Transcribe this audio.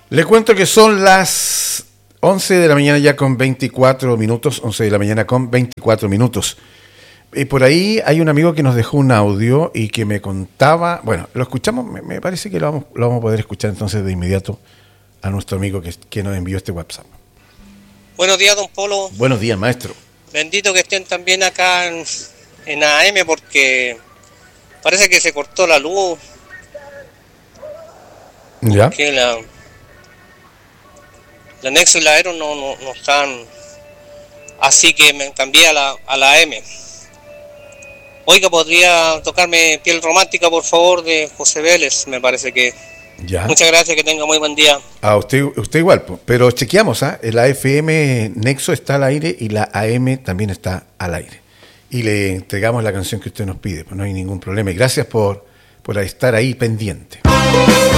Le cuento que son las 11 de la mañana ya con 24 minutos, 11 de la mañana con 24 minutos. Por ahí hay un amigo que nos dejó un audio y que me contaba, bueno, lo escuchamos, me parece que lo vamos a poder escuchar entonces de inmediato a nuestro amigo que nos envió este WhatsApp. Buenos días, don Polo. Buenos días, maestro. Bendito que estén también acá en AM porque parece que se cortó la luz. ¿Ya? Que la Nexo y la Aero no están, así que me cambié a la AM. Oiga, ¿podría tocarme Piel Romántica, por favor, de José Vélez? Me parece que... Ya. Muchas gracias, que tenga muy buen día. A usted igual, pero chequeamos, la FM Nexo está al aire y la AM también está al aire. Y le entregamos la canción que usted nos pide, pues no hay ningún problema. Y gracias por estar ahí pendiente.